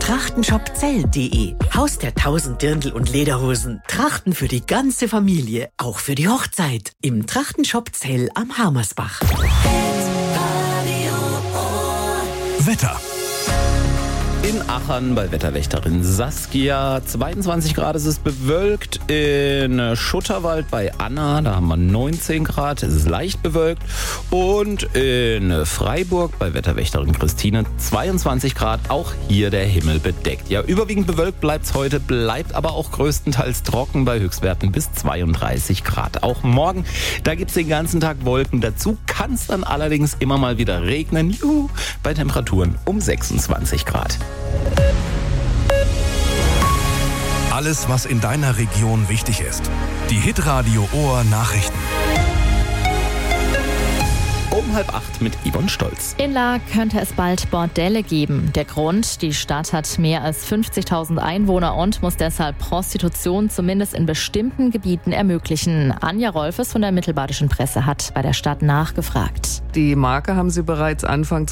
Trachtenshopzell.de. Haus der 1000 Dirndl und Lederhosen. Trachten für die ganze Familie, auch für die Hochzeit. Im Trachtenshop Zell am Harmersbach. Wetter. In Achern bei Wetterwächterin Saskia 22 Grad, es ist bewölkt. In Schutterwald bei Anna, da haben wir 19 Grad, es ist leicht bewölkt. Und in Freiburg bei Wetterwächterin Christine 22 Grad, auch hier der Himmel bedeckt. Ja, überwiegend bewölkt bleibt's heute, bleibt aber auch größtenteils trocken bei Höchstwerten bis 32 Grad. Auch morgen, da gibt's den ganzen Tag Wolken. Dazu kann's dann allerdings immer mal wieder regnen. Juhu, bei Temperaturen um 26 Grad. Alles, was in deiner Region wichtig ist. Die Hitradio Ohr Nachrichten. Um 7:30 mit Yvonne Stolz. In Lahr könnte es bald Bordelle geben. Der Grund, die Stadt hat mehr als 50.000 Einwohner und muss deshalb Prostitution zumindest in bestimmten Gebieten ermöglichen. Anja Rolfes von der Mittelbadischen Presse hat bei der Stadt nachgefragt. Die Marke haben sie bereits Anfang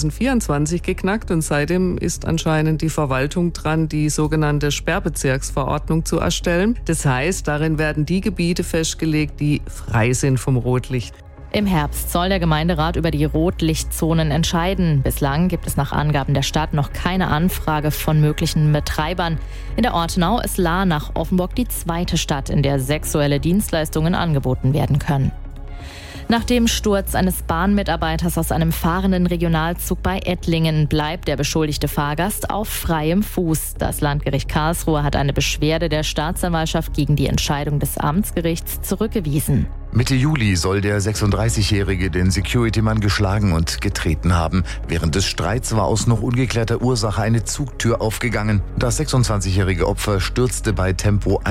2024 geknackt und seitdem ist anscheinend die Verwaltung dran, die sogenannte Sperrbezirksverordnung zu erstellen. Das heißt, darin werden die Gebiete festgelegt, die frei sind vom Rotlicht. Im Herbst soll der Gemeinderat über die Rotlichtzonen entscheiden. Bislang gibt es nach Angaben der Stadt noch keine Anfrage von möglichen Betreibern. In der Ortenau ist Lahr nach Offenburg die zweite Stadt, in der sexuelle Dienstleistungen angeboten werden können. Nach dem Sturz eines Bahnmitarbeiters aus einem fahrenden Regionalzug bei Ettlingen bleibt der beschuldigte Fahrgast auf freiem Fuß. Das Landgericht Karlsruhe hat eine Beschwerde der Staatsanwaltschaft gegen die Entscheidung des Amtsgerichts zurückgewiesen. Mitte Juli soll der 36-Jährige den Security-Mann geschlagen und getreten haben. Während des Streits war aus noch ungeklärter Ursache eine Zugtür aufgegangen. Das 26-jährige Opfer stürzte bei Tempo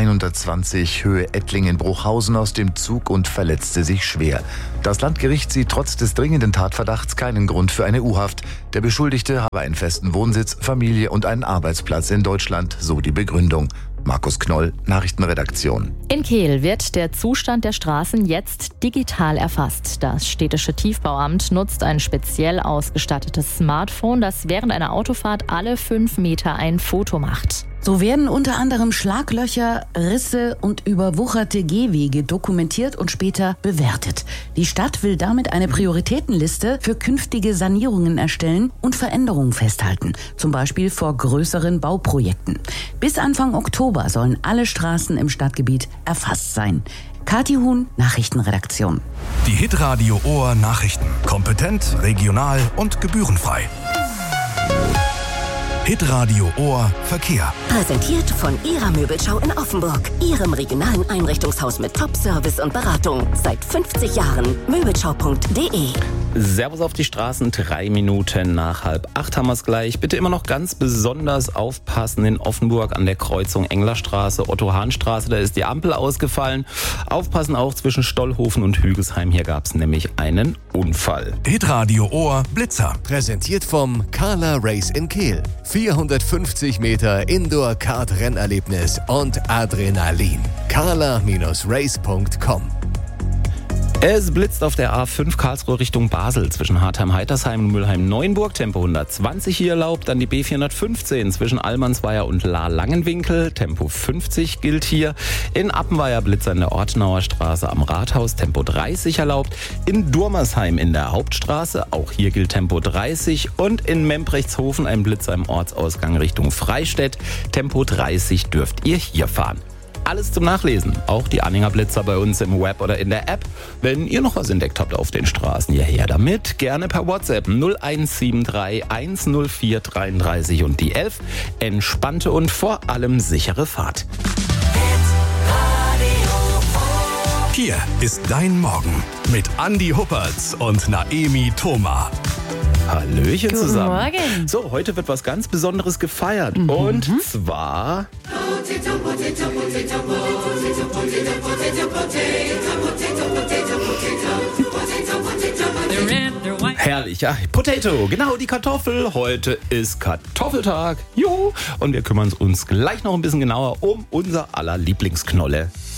120 Höhe Ettlingen-Bruchhausen aus dem Zug und verletzte sich schwer. Das Landgericht sieht trotz des dringenden Tatverdachts keinen Grund für eine U-Haft. Der Beschuldigte habe einen festen Wohnsitz, Familie und einen Arbeitsplatz in Deutschland, so die Begründung. Markus Knoll, Nachrichtenredaktion. In Kehl wird der Zustand der Straßen jetzt digital erfasst. Das städtische Tiefbauamt nutzt ein speziell ausgestattetes Smartphone, das während einer Autofahrt alle 5 Meter ein Foto macht. So werden unter anderem Schlaglöcher, Risse und überwucherte Gehwege dokumentiert und später bewertet. Die Stadt will damit eine Prioritätenliste für künftige Sanierungen erstellen und Veränderungen festhalten, zum Beispiel vor größeren Bauprojekten. Bis Anfang Oktober sollen alle Straßen im Stadtgebiet erfasst sein. Kathi Huhn, Nachrichtenredaktion. Die Hitradio Ohr Nachrichten. Kompetent, regional und gebührenfrei. Hitradio Ohr Verkehr. Präsentiert von Ihrer Möbelschau in Offenburg. Ihrem regionalen Einrichtungshaus mit Top-Service und Beratung. Seit 50 Jahren. Möbelschau.de. Servus auf die Straßen, 3 Minuten nach 7:30 haben wir es gleich. Bitte immer noch ganz besonders aufpassen in Offenburg an der Kreuzung Englerstraße, Otto-Hahn-Straße. Da ist die Ampel ausgefallen. Aufpassen auch zwischen Stollhofen und Hügelsheim. Hier gab es nämlich einen Unfall. Hitradio Ohr Blitzer. Präsentiert vom Carla Race in Kehl. 450 Meter Indoor-Kart-Rennerlebnis und Adrenalin. carla-race.com. Es blitzt auf der A5 Karlsruhe Richtung Basel zwischen Hartheim-Heitersheim und Mülheim-Neuenburg. Tempo 120 hier erlaubt. Dann die B415 zwischen Almansweier und Lahr-Langenwinkel. Tempo 50 gilt hier. In Appenweier Blitzer in der Ortenauer Straße am Rathaus. Tempo 30 erlaubt. In Durmersheim in der Hauptstraße. Auch hier gilt Tempo 30. Und in Membrechtshofen ein Blitzer im Ortsausgang Richtung Freistädt. Tempo 30 dürft ihr hier fahren. Alles zum Nachlesen, auch die Anhängerblitzer bei uns im Web oder in der App. Wenn ihr noch was entdeckt habt auf den Straßen, ja her damit. Gerne per WhatsApp 0173 104 33 und die 11. Entspannte und vor allem sichere Fahrt. Hier ist dein Morgen mit Andi Huppertz und Naemi Thoma. Hallöchen Guten zusammen. Morgen. So, heute wird was ganz Besonderes gefeiert. Und zwar... Herrlich, ja. Potato, genau, die Kartoffel. Heute ist Kartoffeltag. Juhu. Und wir kümmern uns gleich noch ein bisschen genauer um unser aller Lieblingsknolle.